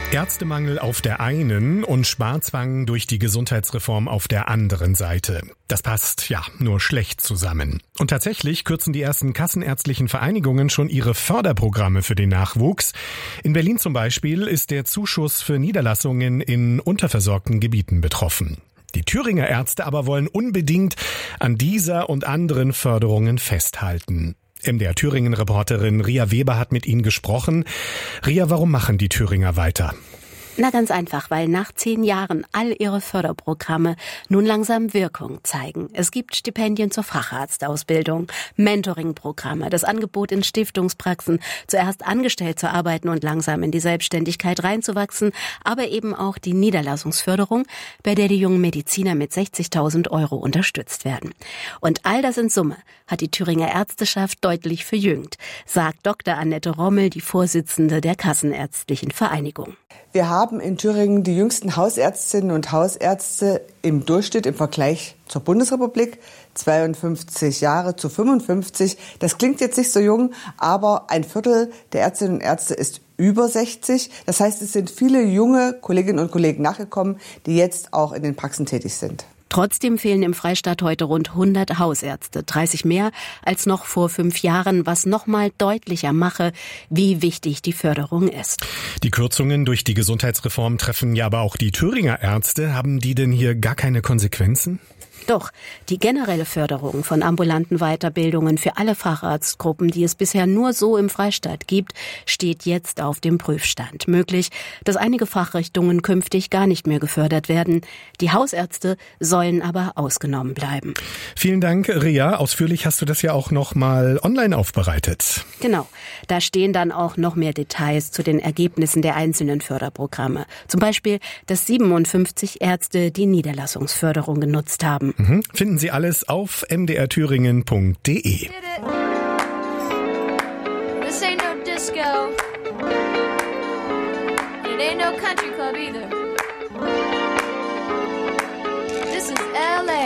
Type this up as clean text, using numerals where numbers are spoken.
Ärztemangel auf der einen und Sparzwang durch die Gesundheitsreform auf der anderen Seite. Das passt ja nur schlecht zusammen. Und tatsächlich kürzen die ersten kassenärztlichen Vereinigungen schon ihre Förderprogramme für den Nachwuchs. In Berlin zum Beispiel ist der Zuschuss für Niederlassungen in unterversorgten Gebieten betroffen. Die Thüringer Ärzte aber wollen unbedingt an dieser und anderen Förderungen festhalten. MDR Thüringen-Reporterin Ria Weber hat mit Ihnen gesprochen. Ria, warum machen die Thüringer weiter? Na, ganz einfach, weil nach 10 Jahren all ihre Förderprogramme nun langsam Wirkung zeigen. Es gibt Stipendien zur Facharztausbildung, Mentoring-Programme, das Angebot in Stiftungspraxen, zuerst angestellt zu arbeiten und langsam in die Selbstständigkeit reinzuwachsen, aber eben auch die Niederlassungsförderung, bei der die jungen Mediziner mit 60.000 € unterstützt werden. Und all das in Summe hat die Thüringer Ärzteschaft deutlich verjüngt, sagt Dr. Annette Rommel, die Vorsitzende der Kassenärztlichen Vereinigung. Wir haben in Thüringen die jüngsten Hausärztinnen und Hausärzte im Durchschnitt im Vergleich zur Bundesrepublik, 52 Jahre zu 55. Das klingt jetzt nicht so jung, aber ein Viertel der Ärztinnen und Ärzte ist über 60. Das heißt, es sind viele junge Kolleginnen und Kollegen nachgekommen, die jetzt auch in den Praxen tätig sind. Trotzdem fehlen im Freistaat heute rund 100 Hausärzte, 30 mehr als noch vor 5 Jahren, was nochmal deutlicher mache, wie wichtig die Förderung ist. Die Kürzungen durch die Gesundheitsreform treffen ja aber auch die Thüringer Ärzte. Haben die denn hier gar keine Konsequenzen? Doch, die generelle Förderung von ambulanten Weiterbildungen für alle Facharztgruppen, die es bisher nur so im Freistaat gibt, steht jetzt auf dem Prüfstand. Möglich, dass einige Fachrichtungen künftig gar nicht mehr gefördert werden. Die Hausärzte sollen aber ausgenommen bleiben. Vielen Dank, Ria. Ausführlich hast du das ja auch noch mal online aufbereitet. Genau. Da stehen dann auch noch mehr Details zu den Ergebnissen der einzelnen Förderprogramme. Zum Beispiel, dass 57 Ärzte die Niederlassungsförderung genutzt haben. Finden Sie alles auf mdrthüringen.de. This ain't no disco. It ain't no country club either. This is LA.